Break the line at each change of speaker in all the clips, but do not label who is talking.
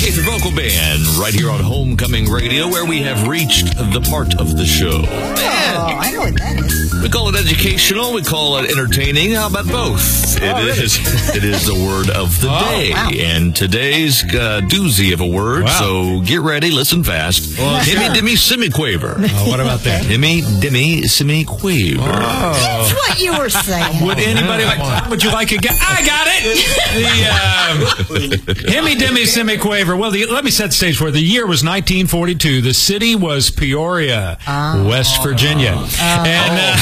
Faith Vocal Band, right here on Homecoming Radio, where we have reached the part of the show.
Oh, I know what that is.
We call it educational, we call it entertaining. How about both? It is the word of the day.
Wow.
And today's doozy of a word, so get ready, listen fast.
Well,
Himmy Dimmy Semi-Quaver.
What about that?
Himmy Dimmy Semi-Quaver.
That's what you were saying.
Would anybody would you like a guess? I got it! The Himmy Dimmy Semi-Quaver. Well, let me set the stage for it. The year was 1942. The city was Peoria, West Virginia. And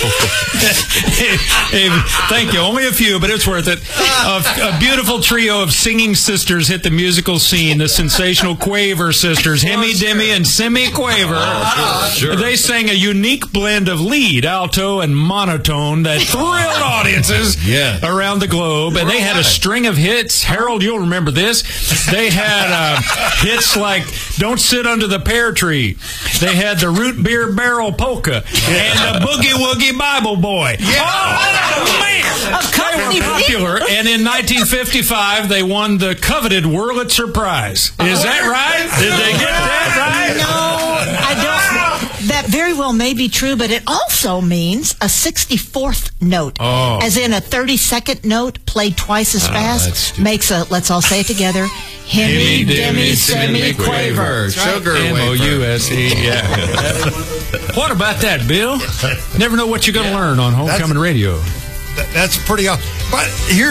thank you. Only a few, but it's worth it. A beautiful trio of singing sisters hit the musical scene. The sensational Quaver sisters, Himmy Dimmy and Semi-Quaver.
Sure.
They sang a unique blend of lead, alto, and monotone that thrilled audiences around the globe. And they had a string of hits. Harold, you'll remember this. They had hits like Don't Sit Under the Pear Tree. They had the Root Beer Barrel Polka and the Boogie Woogie Bible Boy. Oh, man! They were popular. And in 1955, they won the coveted Wurlitzer Prize. Is that right? Did they get that right?
No, I don't. That very well may be true, but it also means a 64th note. As in a 32nd note played twice as fast makes a, let's all say it together, Himmy Dimmy Semi-Quaver.
Sugar
M-O-U-S-E, yeah. What about that, Bill? Never know what you're going to learn on Homecoming Radio.
That's pretty awesome. But here's